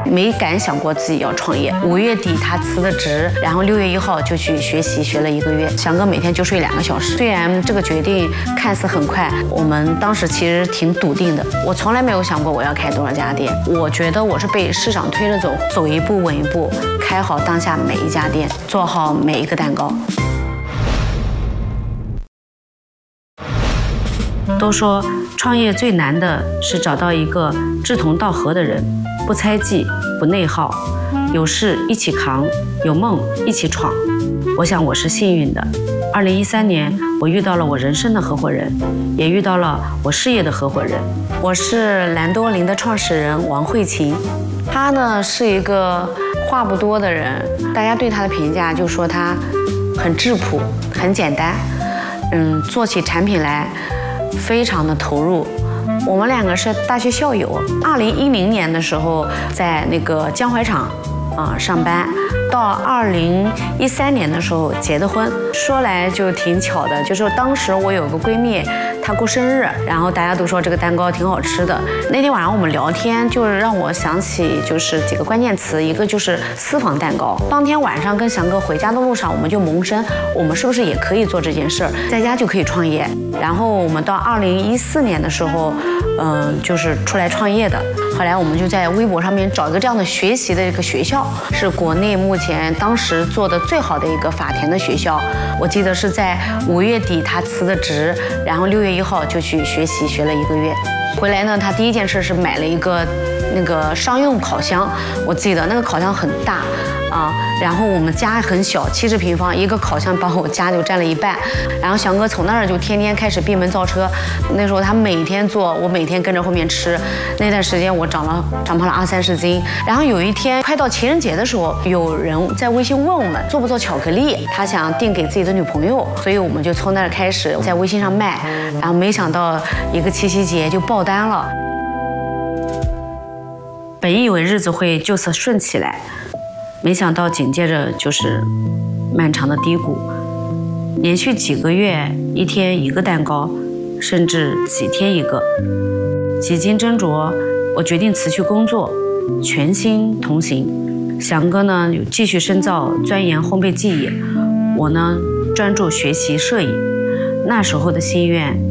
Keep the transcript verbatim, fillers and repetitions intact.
没敢想过自己要创业。五月底他辞的职，然后六月一号就去学习，学了一个月。翔哥每天就睡两个小时。虽然这个决定看似很快，我们当时其实挺笃定的。我从来没有想过我要开多少家店，我觉得我是被市场推着走，走一步稳一步，开好当下每一家店，做好每一个蛋糕。都说创业最难的是找到一个志同道合的人，不猜忌，不内耗，有事一起扛，有梦一起闯。我想我是幸运的。二零一三年，我遇到了我人生的合伙人，也遇到了我事业的合伙人。我是蓝多林的创始人王慧琴，她呢是一个话不多的人，大家对她的评价就说她很质朴，很简单，嗯，做起产品来非常的投入。我们两个是大学校友，二零一零年的时候在那个江淮厂啊、呃、上班，到二零一三年的时候结的婚。说来就挺巧的，就是当时我有个闺蜜，她过生日，然后大家都说这个蛋糕挺好吃的。那天晚上我们聊天，就是让我想起就是几个关键词，一个就是私房蛋糕。当天晚上跟翔哥回家的路上，我们就萌生，我们是不是也可以做这件事儿，在家就可以创业。然后我们到二零一四年的时候，嗯、呃，就是出来创业的。后来我们就在微博上面找一个这样的学习的一个学校，是国内目前当时做的最好的一个法田的学校。我记得是在五月底他辞的职，然后六月一号就去学习，学了一个月。回来呢，他第一件事是买了一个那个商用烤箱，我记得那个烤箱很大啊，然后我们家很小，七十平方，一个烤箱把我家就占了一半。然后翔哥从那儿就天天开始闭门造车，那时候他每天做，我每天跟着后面吃。那段时间我长了长胖了二三十斤。然后有一天快到情人节的时候，有人在微信问我们做不做巧克力，他想订给自己的女朋友，所以我们就从那儿开始在微信上卖。然后没想到一个七夕节就爆单了。本以为日子会就此顺起来，没想到紧接着就是漫长的低谷，连续几个月一天一个蛋糕，甚至几天一个。几经斟酌，我决定辞去工作，全心同行。翔哥呢继续深造钻研烘焙技艺，我呢专注学习摄影。那时候的心愿